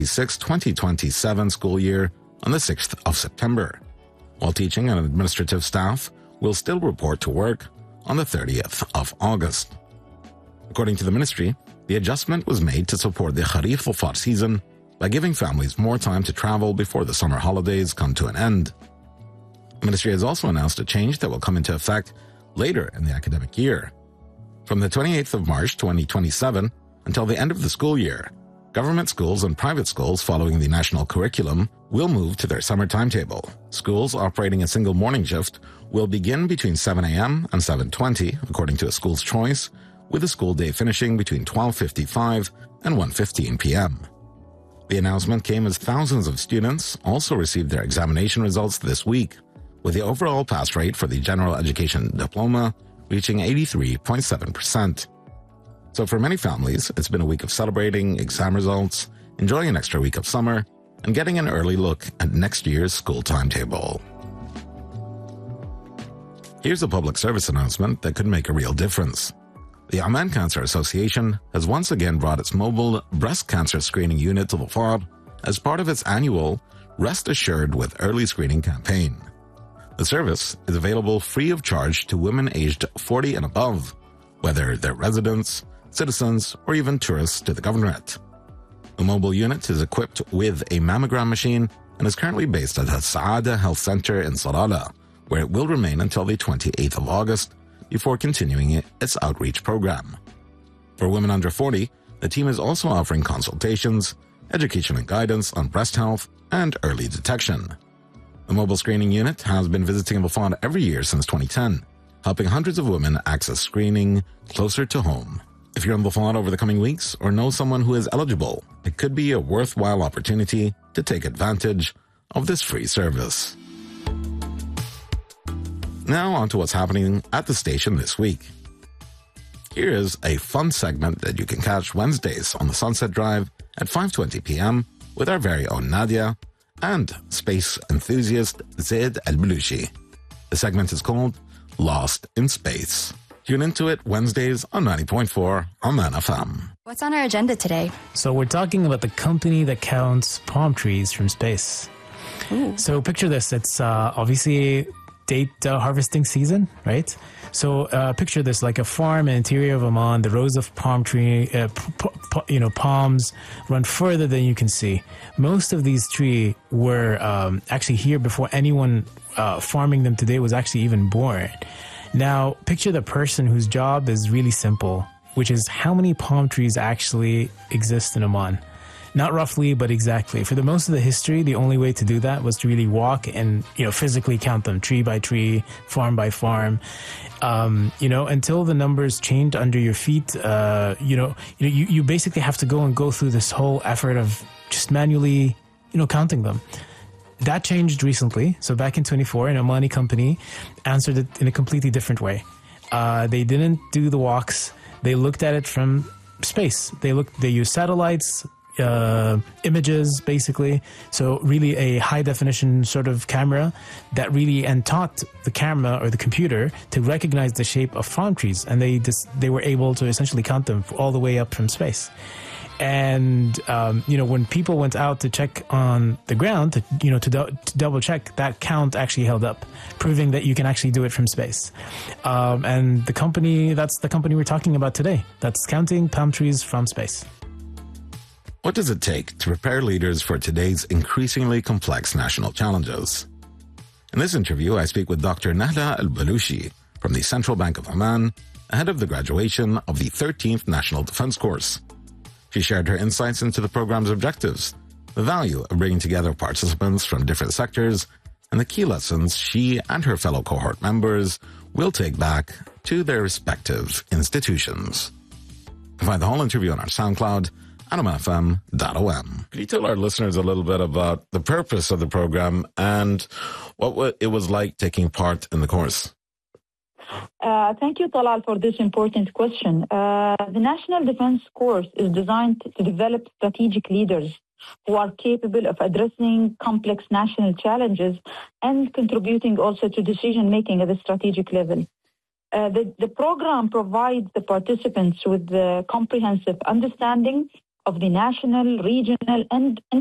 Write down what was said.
2026-2027 school year on the 6th of September, while teaching and administrative staff will still report to work on the 30th of August. According to the ministry, the adjustment was made to support the Kharif Dhofar season by giving families more time to travel before the summer holidays come to an end. The ministry has also announced a change that will come into effect later in the academic year. From the 28th of March 2027 until the end of the school year, government schools and private schools following the national curriculum will move to their summer timetable. Schools operating a single morning shift will begin between 7 a.m. and 7:20, according to a school's choice, with the school day finishing between 12:55 and 1:15 p.m. The announcement came as thousands of students also received their examination results this week, with the overall pass rate for the general education diploma reaching 83.7%. So for many families, it's been a week of celebrating exam results, enjoying an extra week of summer, and getting an early look at next year's school timetable. Here's a public service announcement that could make a real difference. The Oman Cancer Association has once again brought its mobile breast cancer screening unit to Dhofar as part of its annual Rest Assured with Early Screening campaign. The service is available free of charge to women aged 40 and above, whether they're residents, citizens, or even tourists to the governorate. The mobile unit is equipped with a mammogram machine and is currently based at the Saada Health Center in Salalah, where it will remain until the 28th of August before continuing its outreach program. For women under 40, the team is also offering consultations, education and guidance on breast health, and early detection. The mobile screening unit has been visiting Dhofar every year since 2010, helping hundreds of women access screening closer to home. If you're in Dhofar over the coming weeks or know someone who is eligible, it could be a worthwhile opportunity to take advantage of this free service. Now on to what's happening at the station this week. Here is a fun segment that you can catch Wednesdays on the Sunset Drive at 5:20 p.m. with our very own Nadia and space enthusiast Zaid Al-Balushi. The segment is called Lost in Space. Tune into it Wednesdays on 90.4 Oman FM. What's on our agenda today? So we're talking about the company that counts palm trees from space. Ooh. So picture this. It's obviously date harvesting season, right? So picture this like a farm in the interior of Oman. The rows of palm tree, palms run further than you can see. Most of these trees were actually here before anyone farming them today was actually even born. Now, picture the person whose job is really simple, which is how many palm trees actually exist in Oman. Not roughly, but exactly. For the most of the history, the only way to do that was to really walk and, physically count them, tree by tree, farm by farm. Until the numbers changed under your feet, you basically have to go through this whole effort of just manually, counting them. That changed recently. So back in 24, an Omani company answered it in a completely different way. They didn't do the walks. They looked at it from space. They used satellites, images, basically. So really a high definition sort of camera that really taught the camera or the computer to recognize the shape of palm trees. And they were able to essentially count them all the way up from space. And, when people went out to check on the ground, to double check, that count actually held up, proving that you can actually do it from space. And that's the company we're talking about today. That's counting palm trees from space. What does it take to prepare leaders for today's increasingly complex national challenges? In this interview, I speak with Dr. Nahla Al-Balushi from the Central Bank of Oman, ahead of the graduation of the 13th National Defense Course. She shared her insights into the program's objectives, the value of bringing together participants from different sectors, and the key lessons she and her fellow cohort members will take back to their respective institutions. You can find the whole interview on our SoundCloud at omanfm.om. Could you tell our listeners a little bit about the purpose of the program and what it was like taking part in the course? Thank you, Talal, for this important question. The National Defense Course is designed to develop strategic leaders who are capable of addressing complex national challenges and contributing also to decision-making at the strategic level. The program provides the participants with the comprehensive understanding of the national, regional, and